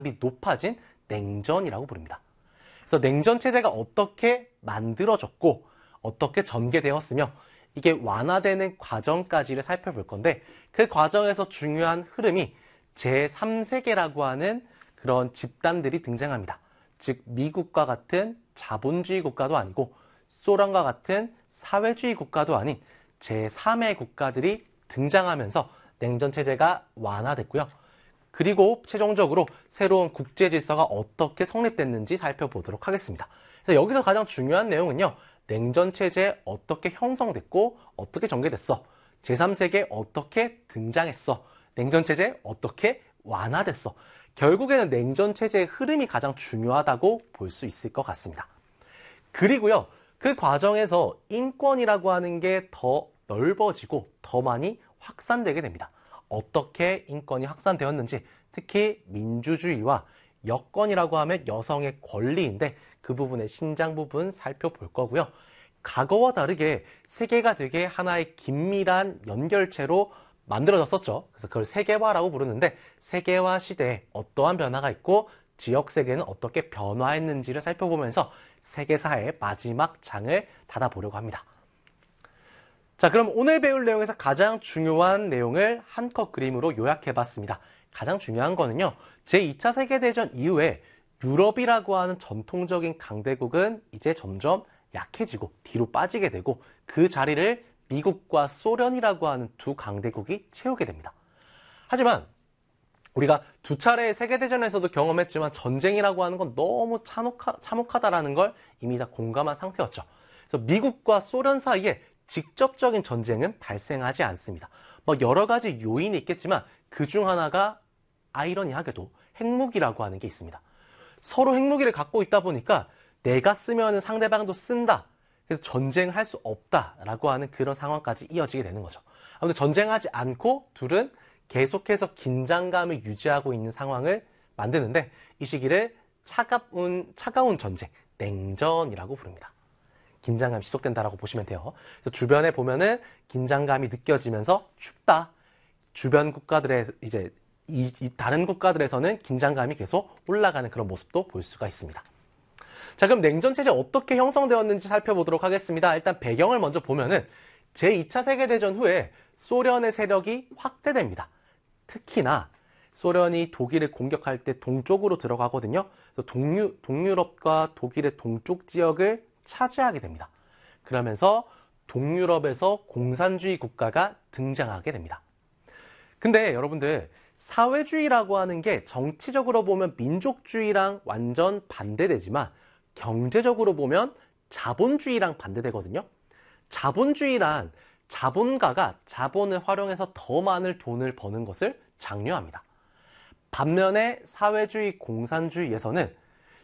높아진 냉전이라고 부릅니다. 그래서 냉전 체제가 어떻게 만들어졌고 어떻게 전개되었으며 이게 완화되는 과정까지를 살펴볼 건데 그 과정에서 중요한 흐름이 제3세계라고 하는 그런 집단들이 등장합니다. 즉 미국과 같은 자본주의 국가도 아니고 소련과 같은 사회주의 국가도 아닌 제3의 국가들이 등장하면서 냉전 체제가 완화됐고요. 그리고 최종적으로 새로운 국제 질서가 어떻게 성립됐는지 살펴보도록 하겠습니다. 그래서 여기서 가장 중요한 내용은요. 냉전 체제 어떻게 형성됐고 어떻게 전개됐어. 제3세계 어떻게 등장했어. 냉전 체제 어떻게 완화됐어. 결국에는 냉전 체제의 흐름이 가장 중요하다고 볼 수 있을 것 같습니다. 그리고요. 그 과정에서 인권이라고 하는 게 더 넓어지고 더 많이 확산되게 됩니다. 어떻게 인권이 확산되었는지 특히 민주주의와 여권이라고 하면 여성의 권리인데 그 부분의 신장 부분 살펴볼 거고요. 과거와 다르게 세계가 되게 하나의 긴밀한 연결체로 만들어졌었죠. 그래서 그걸 세계화라고 부르는데 세계화 시대에 어떠한 변화가 있고 지역 세계는 어떻게 변화했는지를 살펴보면서 세계사의 마지막 장을 닫아보려고 합니다. 자, 그럼 오늘 배울 내용에서 가장 중요한 내용을 한컷 그림으로 요약해봤습니다. 가장 중요한 거는요. 제2차 세계대전 이후에 유럽이라고 하는 전통적인 강대국은 이제 점점 약해지고 뒤로 빠지게 되고 그 자리를 미국과 소련이라고 하는 두 강대국이 채우게 됩니다. 하지만 우리가 두 차례의 세계대전에서도 경험했지만 전쟁이라고 하는 건 너무 참혹하다라는 걸 이미 다 공감한 상태였죠. 그래서 미국과 소련 사이에 직접적인 전쟁은 발생하지 않습니다. 뭐 여러 가지 요인이 있겠지만 그중 하나가 아이러니하게도 핵무기라고 하는 게 있습니다. 서로 핵무기를 갖고 있다 보니까 내가 쓰면 상대방도 쓴다. 그래서 전쟁을 할 수 없다라고 하는 그런 상황까지 이어지게 되는 거죠. 아무튼 전쟁하지 않고 둘은 계속해서 긴장감을 유지하고 있는 상황을 만드는데 이 시기를 차가운 전쟁, 냉전이라고 부릅니다. 긴장감이 지속된다라고 보시면 돼요. 그래서 주변에 보면은 긴장감이 느껴지면서 춥다. 주변 국가들의 이제 다른 국가들에서는 긴장감이 계속 올라가는 그런 모습도 볼 수가 있습니다. 자, 그럼 냉전 체제 어떻게 형성되었는지 살펴보도록 하겠습니다. 일단 배경을 먼저 보면은 제2차 세계대전 후에 소련의 세력이 확대됩니다. 특히나 소련이 독일을 공격할 때 동쪽으로 들어가거든요. 동유럽과 독일의 동쪽 지역을 차지하게 됩니다. 그러면서 동유럽에서 공산주의 국가가 등장하게 됩니다. 근데 여러분들 사회주의라고 하는 게 정치적으로 보면 민족주의랑 완전 반대되지만 경제적으로 보면 자본주의랑 반대되거든요. 자본주의란 자본가가 자본을 활용해서 더 많은 돈을 버는 것을 장려합니다. 반면에 사회주의, 공산주의에서는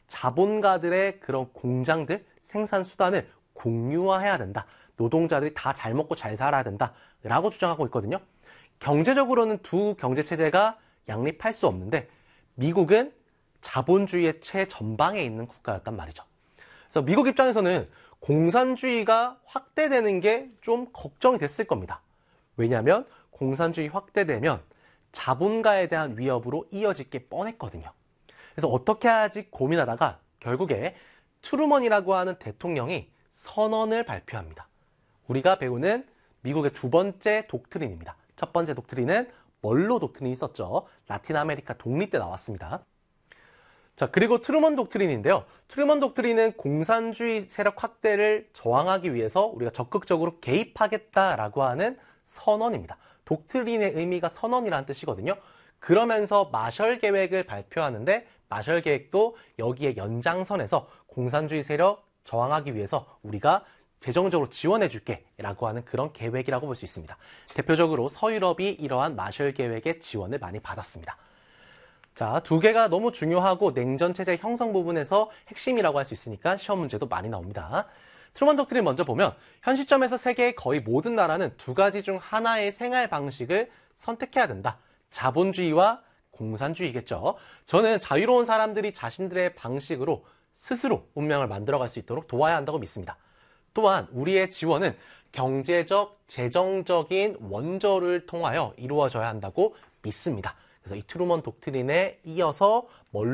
자본가들의 그런 공장들, 생산 수단을 공유화해야 된다. 노동자들이 다 잘 먹고 잘 살아야 된다라고 주장하고 있거든요. 경제적으로는 두 경제체제가 양립할 수 없는데 미국은 자본주의의 최전방에 있는 국가였단 말이죠. 그래서 미국 입장에서는 공산주의가 확대되는 게 좀 걱정이 됐을 겁니다. 왜냐하면 공산주의 확대되면 자본가에 대한 위협으로 이어질 게 뻔했거든요. 그래서 어떻게 하지 고민하다가 결국에 트루먼이라고 하는 대통령이 선언을 발표합니다. 우리가 배우는 미국의 두 번째 독트린입니다. 첫 번째 독트린은 멀로 독트린이 있었죠. 라틴 아메리카 독립 때 나왔습니다. 자, 그리고 트루먼 독트린인데요. 트루먼 독트린은 공산주의 세력 확대를 저항하기 위해서 우리가 적극적으로 개입하겠다라고 하는 선언입니다. 독트린의 의미가 선언이라는 뜻이거든요. 그러면서 마셜 계획을 발표하는데 마셜 계획도 여기에 연장선에서 공산주의 세력 저항하기 위해서 우리가 재정적으로 지원해 줄게 라고 하는 그런 계획이라고 볼 수 있습니다. 대표적으로 서유럽이 이러한 마셜 계획의 지원을 많이 받았습니다. 자, 두 개가 너무 중요하고 냉전 체제 형성 부분에서 핵심이라고 할 수 있으니까 시험 문제도 많이 나옵니다. 트루먼 독트린 먼저 보면 현 시점에서 세계의 거의 모든 나라는 두 가지 중 하나의 생활 방식을 선택해야 된다. 자본주의와 공산주의겠죠. 저는 자유로운 사람들이 자신들의 방식으로 스스로 운명을 만들어갈 수 있도록 도와야 한다고 믿습니다. 또한 우리의 지원은 경제적, 재정적인 원조를 통하여 이루어져야 한다고 믿습니다. 그래서 이 트루먼 독트린에 이어서